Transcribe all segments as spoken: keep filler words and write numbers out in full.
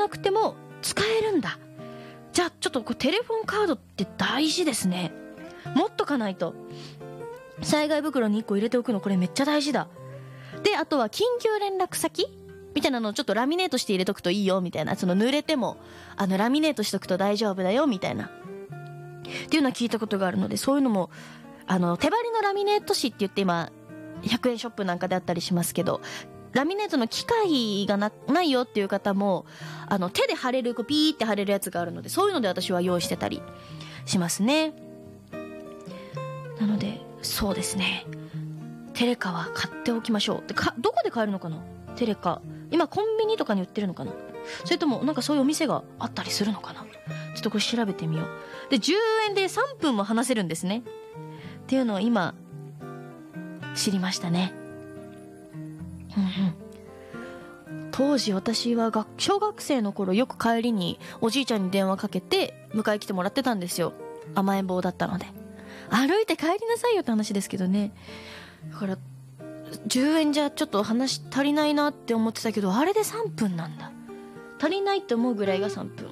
なくても使えるんだ。じゃあちょっとこうテレフォンカードって大事ですね。持っとかないと。災害袋にいっこ入れておくのこれめっちゃ大事だ。であとは緊急連絡先みたいなのをちょっとラミネートして入れとくといいよみたいな、その濡れてもあのラミネートしとくと大丈夫だよみたいなっていうのは聞いたことがあるので、そういうのもあの手張りのラミネート紙って言って今ひゃくえんショップなんかであったりしますけど、ラミネートの機械が な, ないよっていう方もあの手で貼れるこうピーって貼れるやつがあるので、そういうので私は用意してたりしますね。なのでそうですね、テレカは買っておきましょう。でかどこで買えるのかな、テレカ今コンビニとかに売ってるのかな、それともなんかそういうお店があったりするのかな、ちょっとこれ調べてみよう。でじゅうえんでさんぷんも話せるんですねっていうのを今知りましたね。うんうん、当時私は学小学生の頃よく帰りにおじいちゃんに電話かけて迎え来てもらってたんですよ。甘えん坊だったので。歩いて帰りなさいよって話ですけどね。だからじゅうえんじゃちょっと話足りないなって思ってたけど、あれでさんぷんなんだ。足りないって思うぐらいがさんぷん。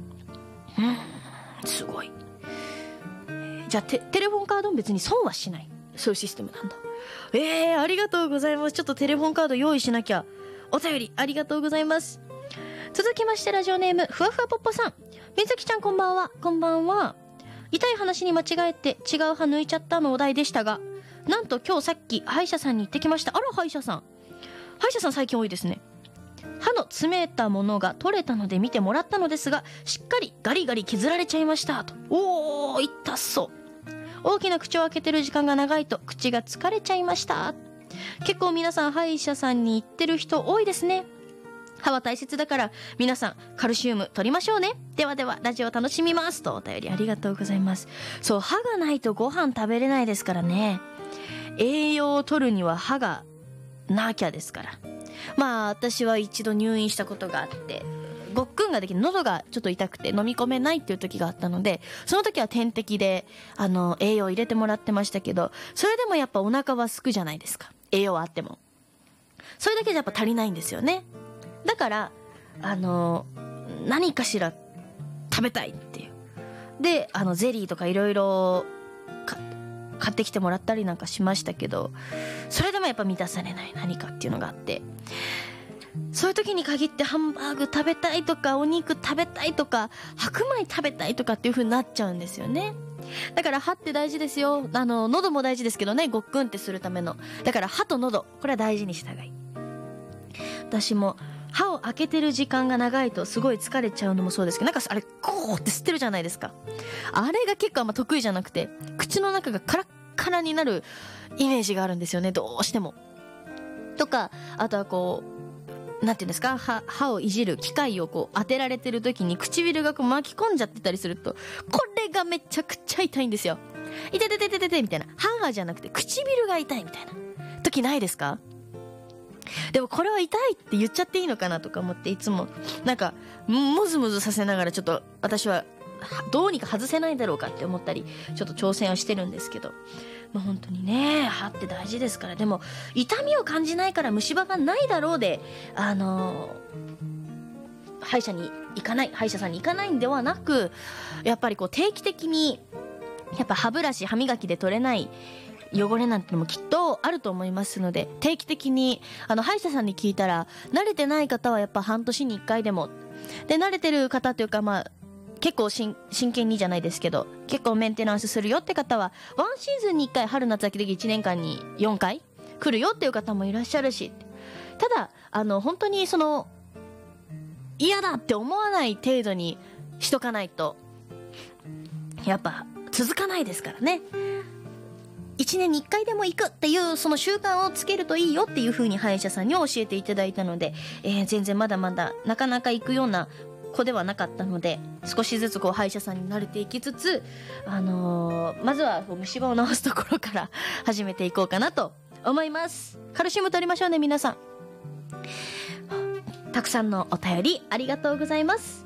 うん、すごい。じゃあ テ, テレフォンカードも別に損はしない、そういうシステムなんだ。えー、ありがとうございます。ちょっとテレフォンカード用意しなきゃ。お便りありがとうございます。続きましてラジオネームふわふわぽっぽさん。みずきちゃんこんばんは。こんばんは。痛い話に間違えて違う歯抜いちゃったのお題でしたが、なんと今日さっき歯医者さんに行ってきました。あら、歯医者さん歯医者さん最近多いですね。歯の詰めたものが取れたので見てもらったのですが、しっかりガリガリ削られちゃいましたと。おー、痛そう。大きな口を開けてる時間が長いと口が疲れちゃいました。結構皆さん歯医者さんに行ってる人多いですね。歯は大切だから皆さんカルシウム取りましょうね。ではではラジオ楽しみますとお便りありがとうございます。そう、歯がないとご飯食べれないですからね。栄養を取るには歯がなきゃですから。まあ私は一度入院したことがあって、ごっくんができる、喉がちょっと痛くて飲み込めないっていう時があったので、その時は点滴であの栄養を入れてもらってましたけど、それでもやっぱお腹はすくじゃないですか。栄養はあってもそれだけじゃやっぱ足りないんですよね。だからあの何かしら食べたいっていうで、あのゼリーとかいろいろ買ってきてもらったりなんかしましたけど、それでもやっぱ満たされない何かっていうのがあって、そういう時に限ってハンバーグ食べたいとかお肉食べたいとか白米食べたいとかっていう風になっちゃうんですよね。だから歯って大事ですよ。あの喉も大事ですけどね、ごっくんってするための。だから歯と喉、これは大事にした方がいい。私も歯を開けてる時間が長いとすごい疲れちゃうのもそうですけど、なんかあれゴーって吸ってるじゃないですか。あれが結構あんま得意じゃなくて、口の中がカラッカラになるイメージがあるんですよね、どうしても。とかあとはこうなんていうんですか、歯, 歯をいじる機械をこう当てられてる時に唇がこう巻き込んじゃってたりすると、これがめちゃくちゃ痛いんですよ。痛ててててててみたいな、歯がじゃなくて唇が痛いみたいな時ないですか？でもこれは痛いって言っちゃっていいのかなとか思って、いつもなんかムズムズさせながらちょっと私はどうにか外せないだろうかって思ったりちょっと挑戦をしてるんですけど、まあ、本当にね歯って大事ですから。でも痛みを感じないから虫歯がないだろうであのー、歯医者に行かない歯医者さんに行かないんではなく、やっぱりこう定期的にやっぱ歯ブラシ歯磨きで取れない汚れなんてのもきっとあると思いますので、定期的にあの歯医者さんに聞いたら、慣れてない方はやっぱ半年にいっかいでもで、慣れてる方というかまあ結構真剣にじゃないですけど結構メンテナンスするよって方はワンシーズンにいっかい、春夏秋でいちねんかんによんかい来るよっていう方もいらっしゃるし、ただあの本当にその嫌だって思わない程度にしとかないとやっぱ続かないですからね。いちねんにいっかいでも行くっていうその習慣をつけるといいよっていう風に歯医者さんに教えていただいたので、えー、全然まだまだなかなか行くような子ではなかったので、少しずつこう歯医者さんに慣れていきつつ、あのー、まずは虫歯を治すところから始めていこうかなと思います。カルシウム取りましょうね皆さん。たくさんのお便りありがとうございます。